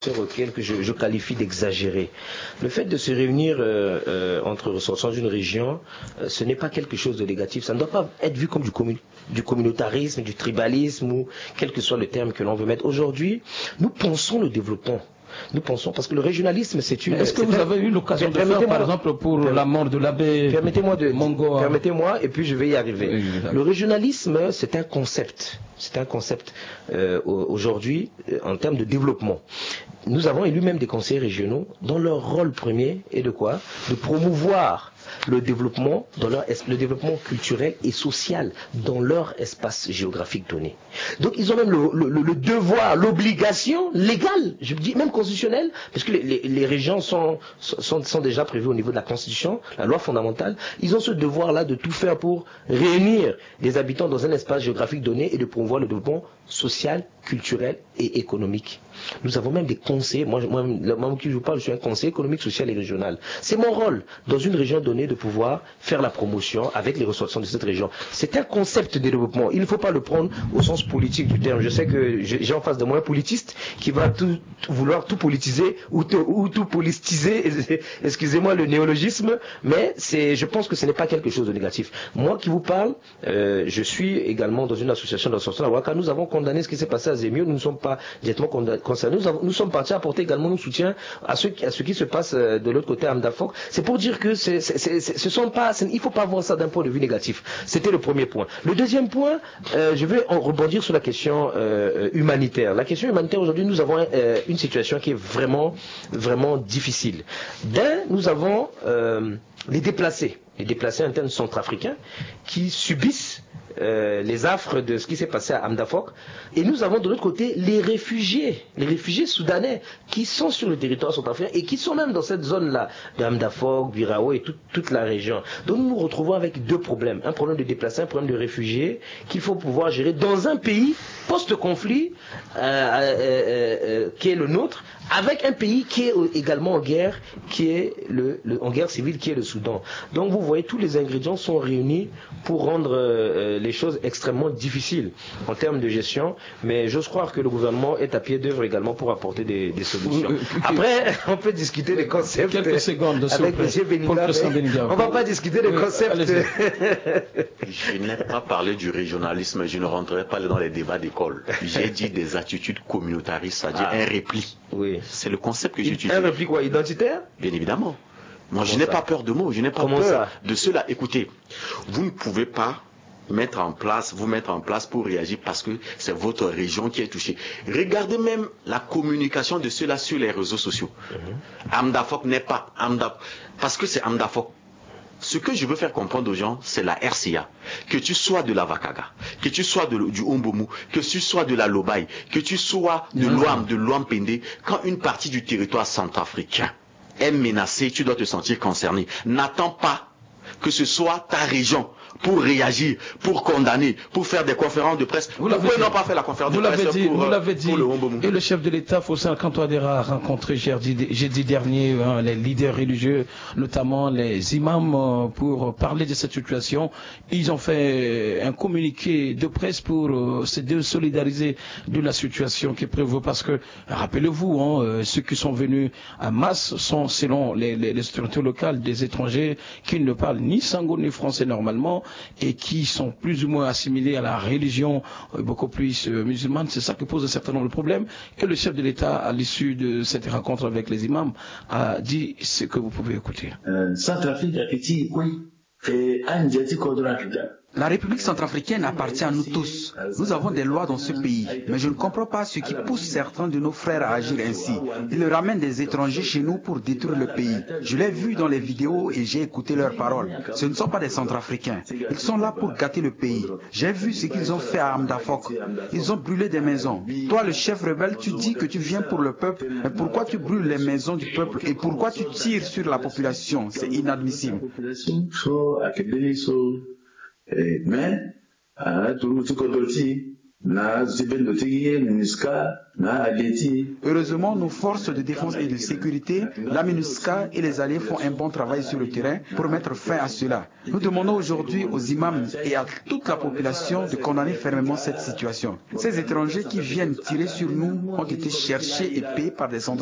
auquel que je qualifie d'exagéré. Le fait de se réunir entre ressortissants d'une région, ce n'est pas quelque chose de négatif. Ça ne doit pas être vu comme du communautarisme, du tribalisme ou quel que soit le terme que l'on veut mettre. Aujourd'hui, nous pensons le développement. Nous pensons, parce que le régionalisme, c'est une... Est-ce que vous avez eu l'occasion de faire, par exemple, pour la mort de l'abbé Mongo? Permettez-moi, et puis je vais y arriver. Oui, le régionalisme, c'est un concept. C'est un concept aujourd'hui en termes de développement. Nous avons élu même des conseillers régionaux dont leur rôle premier est de quoi? De promouvoir le développement le développement culturel et social dans leur espace géographique donné. Donc ils ont même le devoir, l'obligation légale, je dis même constitutionnelle, parce que les régions sont déjà prévues au niveau de la Constitution, la loi fondamentale. Ils ont ce devoir-là de tout faire pour réunir les habitants dans un espace géographique donné et de promouvoir le développement social, culturel et économique. Nous avons même des conseillers, moi qui je vous parle, je suis un conseiller économique, social et régional. C'est mon rôle, dans une région donnée, de pouvoir faire la promotion avec les ressortissants de cette région. C'est un concept de développement. Il ne faut pas le prendre au sens politique du terme. Je sais que j'ai en face de moi un politiste qui va vouloir tout politiser ou tout politiser, excusez-moi le néologisme, mais je pense que ce n'est pas quelque chose de négatif. Moi qui vous parle, je suis également dans une association de ressortissants à Ouaka. Nous avons condamné ce qui s'est passé à Zemio. Nous ne sommes pas directement concernés. Nous sommes partis apporter également nos soutiens à ce qui se passe de l'autre côté à Amdafok. C'est pour dire que il ne faut pas voir ça d'un point de vue négatif. C'était le premier point. Le deuxième point, je vais rebondir sur la question humanitaire. La question humanitaire, aujourd'hui, nous avons une situation qui est vraiment, vraiment difficile. Nous avons les déplacés internes centrafricains qui subissent les affres de ce qui s'est passé à Amdafok, et nous avons de l'autre côté les réfugiés soudanais qui sont sur le territoire centrafricain et qui sont même dans cette zone-là de Amdafok, Birao et toute la région. Donc nous nous retrouvons avec deux problèmes, un problème de déplacés, un problème de réfugiés qu'il faut pouvoir gérer dans un pays post-conflit qui est le nôtre, avec un pays qui est également en guerre, qui est en guerre civile, qui est le Soudan. Donc vous voyez, tous les ingrédients sont réunis pour rendre les choses extrêmement difficiles en termes de gestion, mais j'ose croire que le gouvernement est à pied d'œuvre également pour apporter des solutions. Après, on peut discuter des concepts quelques secondes, avec M. Beniga, on ne va pas discuter des concepts. Je n'ai pas parlé du régionalisme, je ne rentrerai pas dans les débats d'école. J'ai dit des attitudes communautaristes, c'est-à-dire un repli. Oui. C'est le concept que j'utilise. Un repli quoi, identitaire? Bien évidemment. Moi, je n'ai pas peur de mots, je n'ai pas peur de cela. Écoutez, vous ne pouvez pas vous mettre en place pour réagir parce que c'est votre région qui est touchée. Regardez même la communication de cela sur les réseaux sociaux. Amdafok n'est pas Amdafok, parce que c'est Amdafok. Ce que je veux faire comprendre aux gens, c'est la RCA. Que tu sois de la Vakaga, que tu sois du Ombomu, que tu sois de la Lobaï, que tu sois de l'Ouam, de l'Ouampende, quand une partie du territoire centrafricain est menacée, tu dois te sentir concerné. N'attends pas que ce soit ta région pour réagir, pour condamner, pour faire des conférences de presse. Pourquoi ils n'ont pas fait la conférence de presse pour le Ombomu? Et le chef de l'État, Fossé Kantoadera, a rencontré jeudi dernier les leaders religieux, notamment les imams, pour parler de cette situation. Ils ont fait un communiqué de presse pour se désolidariser de la situation qui prévaut, parce que, rappelez-vous, ceux qui sont venus à masse sont, selon les structures locales, des étrangers qui ne parlent ni sango ni français normalement, et qui sont plus ou moins assimilés à la religion beaucoup plus musulmane. C'est ça qui pose un certain nombre de problèmes. Et le chef de l'État, à l'issue de cette rencontre avec les imams, a dit ce que vous pouvez écouter. La République centrafricaine appartient à nous tous. Nous avons des lois dans ce pays, mais je ne comprends pas ce qui pousse certains de nos frères à agir ainsi. Ils ramènent des étrangers chez nous pour détruire le pays. Je l'ai vu dans les vidéos et j'ai écouté leurs paroles. Ce ne sont pas des Centrafricains. Ils sont là pour gâter le pays. J'ai vu ce qu'ils ont fait à Amdafok. Ils ont brûlé des maisons. Toi, le chef rebelle, tu dis que tu viens pour le peuple, mais pourquoi tu brûles les maisons du peuple et pourquoi tu tires sur la population? C'est inadmissible. Mais Heureusement, nos forces de défense et de sécurité, la MINUSCA et les alliés font un bon travail sur le terrain pour mettre fin à cela. Nous demandons aujourd'hui aux imams et à toute la population de condamner fermement cette situation. Ces étrangers qui viennent tirer sur nous ont été cherchés et payés par des centrales